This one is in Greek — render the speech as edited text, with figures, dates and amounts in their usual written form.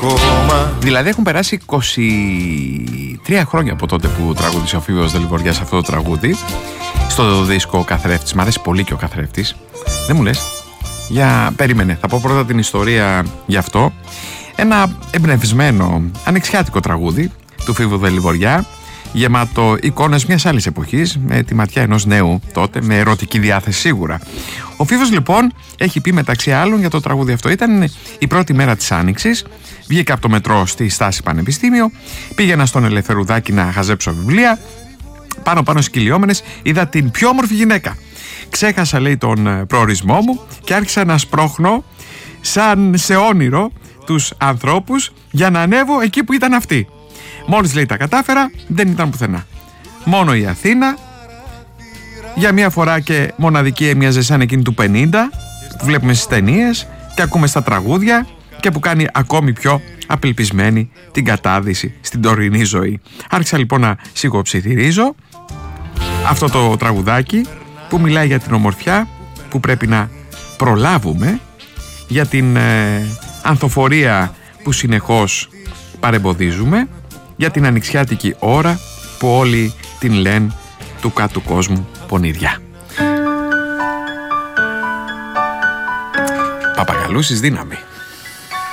Δηλαδή έχουν περάσει 23 χρόνια από τότε που τραγούδισε ο Φίβος Δελιβοριάς αυτό το τραγούδι στο δίσκο ο Καθρέφτης. Μ' αρέσει πολύ και ο Καθρέφτης. Δεν μου λες? Για περίμενε, θα πω πρώτα την ιστορία γι' αυτό. Ένα εμπνευσμένο ανοιξιάτικο τραγούδι του Φίβου Δελιβοριά, γεμάτο εικόνες μιας άλλης εποχής, με τη ματιά ενός νέου τότε, με ερωτική διάθεση σίγουρα. Ο Φίβος λοιπόν έχει πει μεταξύ άλλων για το τραγούδι αυτό. Ήταν η πρώτη μέρα της Άνοιξης, βγήκα από το μετρό στη στάση Πανεπιστήμιο, πήγαινα στον Ελευθερουδάκη να χαζέψω βιβλία, πάνω σκυλιόμενες είδα την πιο όμορφη γυναίκα. Ξέχασα, λέει, τον προορισμό μου και άρχισα να σπρώχνω σαν σε όνειρο τους ανθρώπους για να ανέβω εκεί που ήταν αυτή. Μόλις, λέει, τα κατάφερα, δεν ήταν πουθενά. Μόνο η Αθήνα, για μια φορά και μοναδική, έμοιαζε σαν εκείνη του 50 που βλέπουμε στις ταινίες και ακούμε στα τραγούδια και που κάνει ακόμη πιο απελπισμένη την κατάδυση στην τωρινή ζωή. Άρχισα λοιπόν να σιγοψιθυρίζω αυτό το τραγουδάκι που μιλάει για την ομορφιά που πρέπει να προλάβουμε, για την ανθοφορία που συνεχώς παρεμποδίζουμε, για την ανοιξιάτικη ώρα που όλοι την λένε του κάτω κόσμου πονηριά. Παπαγαλούσης δύναμη.